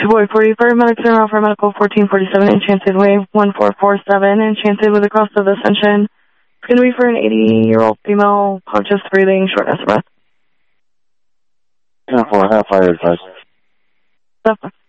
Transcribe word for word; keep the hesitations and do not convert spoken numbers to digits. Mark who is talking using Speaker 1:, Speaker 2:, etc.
Speaker 1: Two boy forty, paramedics are out for medical fourteen forty-seven, Enchanted Wave one four four seven, Enchanted with a cross of Ascension. It's going to be for an eighty-year-old female, conscious breathing, shortness of breath.
Speaker 2: ten four, half fire advice.
Speaker 1: Stuff.